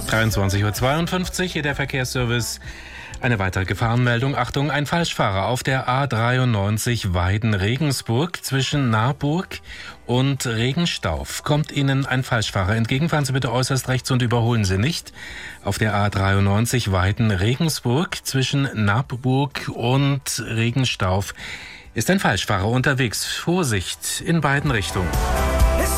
23:52 Uhr, hier der Verkehrsservice. Eine weitere Gefahrenmeldung. Achtung, ein Falschfahrer auf der A93 Weiden-Regensburg zwischen Naarburg und Regenstauf. Kommt Ihnen ein Falschfahrer entgegen, fahren Sie bitte äußerst rechts und überholen Sie nicht. Auf der A93 Weiden-Regensburg zwischen Naarburg und Regenstauf ist ein Falschfahrer unterwegs. Vorsicht in beiden Richtungen.